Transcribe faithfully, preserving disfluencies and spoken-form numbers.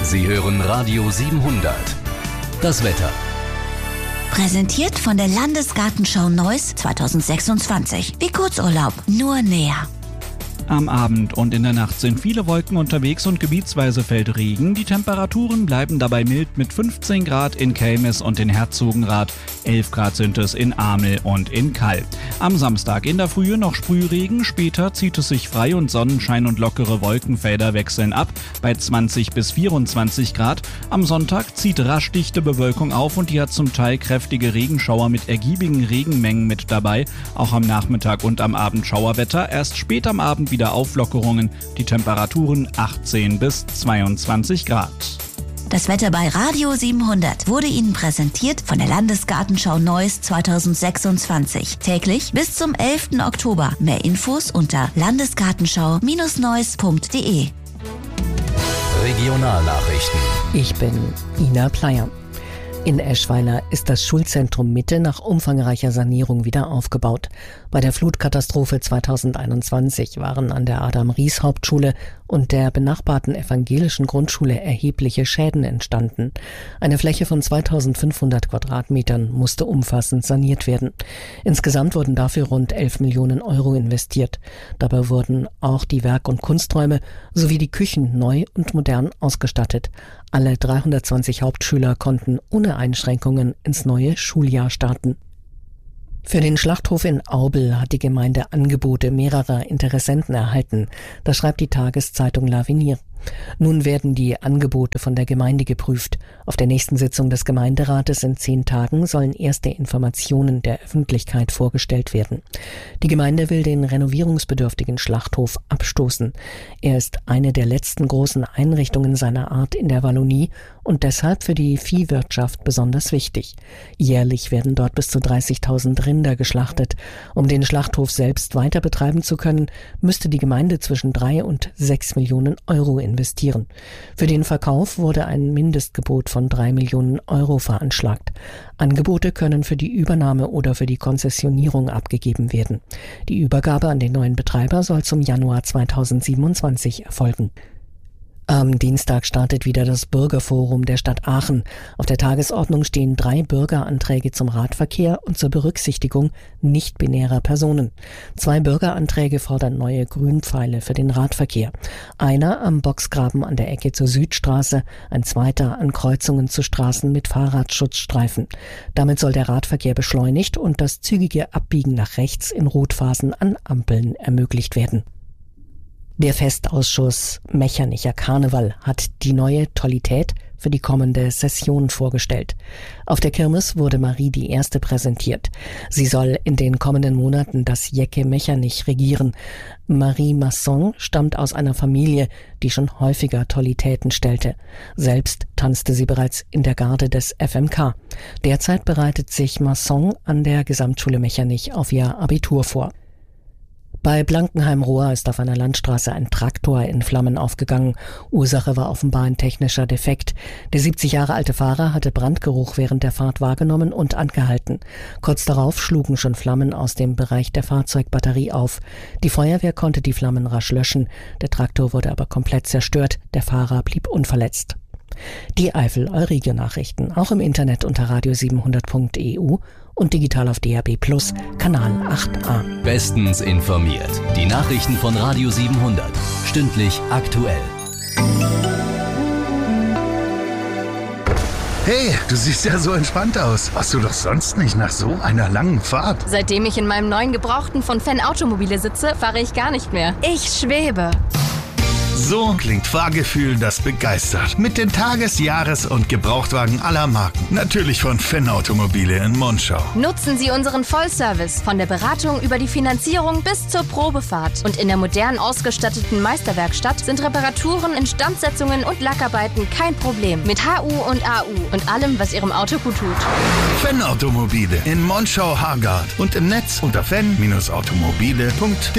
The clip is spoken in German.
Sie hören Radio siebenhundert. Das Wetter. Präsentiert von der Landesgartenschau Neuss zweitausendsechsundzwanzig. Wie Kurzurlaub, nur näher. Am Abend und in der Nacht sind viele Wolken unterwegs und gebietsweise fällt Regen. Die Temperaturen bleiben dabei mild mit fünfzehn Grad in Kelmis und in Herzogenrath. elf Grad sind es in Amel und in Kall. Am Samstag in der Frühe noch Sprühregen, später zieht es sich frei und Sonnenschein und lockere Wolkenfelder wechseln ab bei zwanzig bis vierundzwanzig Grad. Am Sonntag zieht rasch dichte Bewölkung auf und die hat zum Teil kräftige Regenschauer mit ergiebigen Regenmengen mit dabei. Auch am Nachmittag und am Abend Schauerwetter. Erst spät am Abend wieder Auflockerungen. Die Temperaturen achtzehn bis zweiundzwanzig Grad. Das Wetter bei Radio siebenhundert wurde Ihnen präsentiert von der Landesgartenschau Neuss zweitausendsechsundzwanzig. Täglich bis zum elften Oktober. Mehr Infos unter landesgartenschau Bindestrich neuss punkt de. Regionalnachrichten. Ich bin Ina Pleyer. In Eschweiler ist das Schulzentrum Mitte nach umfangreicher Sanierung wieder aufgebaut. Bei der Flutkatastrophe zweitausendeinundzwanzig waren an der Adam-Ries-Hauptschule und der benachbarten evangelischen Grundschule erhebliche Schäden entstanden. Eine Fläche von zweitausendfünfhundert Quadratmetern musste umfassend saniert werden. Insgesamt wurden dafür rund elf Millionen Euro investiert. Dabei wurden auch die Werk- und Kunsträume sowie die Küchen neu und modern ausgestattet. Alle dreihundertzwanzig Hauptschüler konnten ohne Einschränkungen ins neue Schuljahr starten. Für den Schlachthof in Aubel hat die Gemeinde Angebote mehrerer Interessenten erhalten. Das schreibt die Tageszeitung L'Avenir. Nun werden die Angebote von der Gemeinde geprüft. Auf der nächsten Sitzung des Gemeinderates in zehn Tagen sollen erste Informationen der Öffentlichkeit vorgestellt werden. Die Gemeinde will den renovierungsbedürftigen Schlachthof abstoßen. Er ist eine der letzten großen Einrichtungen seiner Art in der Wallonie und deshalb für die Viehwirtschaft besonders wichtig. Jährlich werden dort bis zu dreißigtausend Rinder geschlachtet. Um den Schlachthof selbst weiter betreiben zu können, müsste die Gemeinde zwischen drei und sechs Millionen Euro investieren. Für den Verkauf wurde ein Mindestgebot von drei Millionen Euro veranschlagt. Angebote können für die Übernahme oder für die Konzessionierung abgegeben werden. Die Übergabe an den neuen Betreiber soll zum Januar zweitausendsiebenundzwanzig erfolgen. Am Dienstag startet wieder das Bürgerforum der Stadt Aachen. Auf der Tagesordnung stehen drei Bürgeranträge zum Radverkehr und zur Berücksichtigung nicht-binärer Personen. Zwei Bürgeranträge fordern neue Grünpfeile für den Radverkehr. Einer am Boxgraben an der Ecke zur Südstraße, ein zweiter an Kreuzungen zu Straßen mit Fahrradschutzstreifen. Damit soll der Radverkehr beschleunigt und das zügige Abbiegen nach rechts in Rotphasen an Ampeln ermöglicht werden. Der Festausschuss Mechernicher Karneval hat die neue Tollität für die kommende Session vorgestellt. Auf der Kirmes wurde Marie die Erste präsentiert. Sie soll in den kommenden Monaten das Jecke Mechernich regieren. Marie Masson stammt aus einer Familie, die schon häufiger Tollitäten stellte. Selbst tanzte sie bereits in der Garde des F M K. Derzeit bereitet sich Masson an der Gesamtschule Mechernich auf ihr Abitur vor. Bei Blankenheim-Rohr ist auf einer Landstraße ein Traktor in Flammen aufgegangen. Ursache war offenbar ein technischer Defekt. Der siebzig Jahre alte Fahrer hatte Brandgeruch während der Fahrt wahrgenommen und angehalten. Kurz darauf schlugen schon Flammen aus dem Bereich der Fahrzeugbatterie auf. Die Feuerwehr konnte die Flammen rasch löschen. Der Traktor wurde aber komplett zerstört. Der Fahrer blieb unverletzt. Die Eifel-Euregio-Nachrichten, auch im Internet unter radio siebenhundert punkt e u und digital auf D A B plus, Kanal acht a. Bestens informiert. Die Nachrichten von Radio siebenhundert. Stündlich aktuell. Hey, du siehst ja so entspannt aus. Warst du doch sonst nicht nach so einer langen Fahrt? Seitdem ich in meinem neuen Gebrauchten von Fan Automobile sitze, fahre ich gar nicht mehr. Ich schwebe. So klingt Fahrgefühl, das begeistert. Mit den Tages-, Jahres- und Gebrauchtwagen aller Marken. Natürlich von Fan Automobile in Monschau. Nutzen Sie unseren Vollservice von der Beratung über die Finanzierung bis zur Probefahrt. Und in der modern ausgestatteten Meisterwerkstatt sind Reparaturen, Instandsetzungen und Lackarbeiten kein Problem. Mit H U und A U und allem, was Ihrem Auto gut tut. Fan Automobile in Monschau-Hargard und im Netz unter fan Bindestrich automobile punkt de.